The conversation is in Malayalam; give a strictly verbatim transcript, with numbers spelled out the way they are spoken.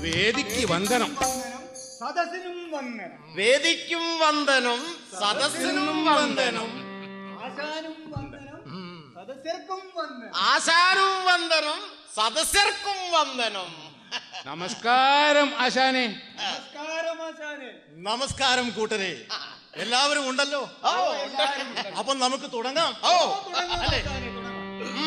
വേദിക്ക് വന്ദനം, സദസ്സിനും വന്ദനം. വേദിക്കും വന്ദനം, സദസ്സിനും വന്ദനം. ആശാനും വന്ദനം, സദസ്യർക്കും വന്ദനം. ആശാനും വന്ദനം, സദസ്യർക്കും വന്ദനം. നമസ്കാരം ആശാനെ. നമസ്കാരം ആശാനെ. നമസ്കാരം കൂട്ടരെ, എല്ലാവരും ഉണ്ടല്ലോ. അപ്പൊ നമുക്ക് തുടങ്ങാം. ഓ തുടങ്ങാം അല്ലേ? ആശാനെ.